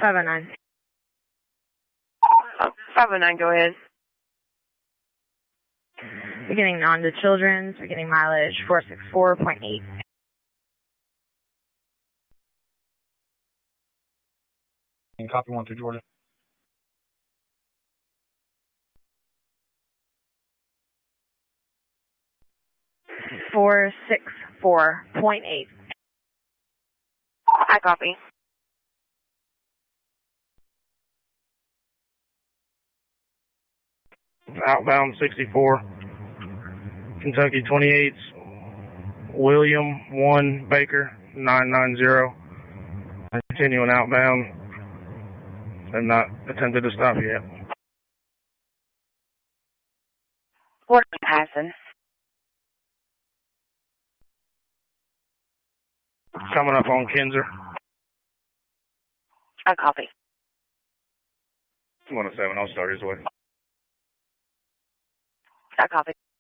509. 509, go ahead. Beginning on to Children's, beginning mileage 464.8. And copy 1 through Georgia. 464.8. I copy. Outbound 64, Kentucky 28s, William 1 Baker 990. Continuing outbound. They've not attempted to stop yet. Fort passing. Coming up on Kinzer. I copy. 107, I'll start his way. I copy.